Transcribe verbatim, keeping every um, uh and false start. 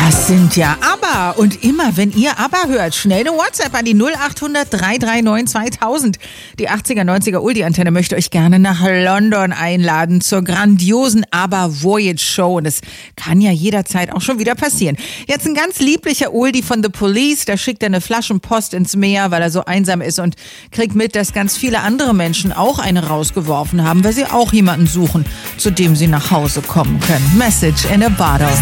Das sind ja ABBA. Und immer, wenn ihr ABBA hört, schnell eine WhatsApp an die null acht hundert drei drei neun zweitausend. Die achtziger, neunziger Ulti-Antenne möchte euch gerne nach London einladen zur grandiosen ABBA Voyage Show. Und es kann ja jederzeit auch schon wieder passieren. Jetzt ein ganz lieblicher Ulti von The Police. Da schickt er eine Flaschenpost ins Meer, weil er so einsam ist und kriegt mit, dass ganz viele andere Menschen auch eine rausgeworfen haben, weil sie auch jemanden suchen, zu dem sie nach Hause kommen können. Message in a bottle.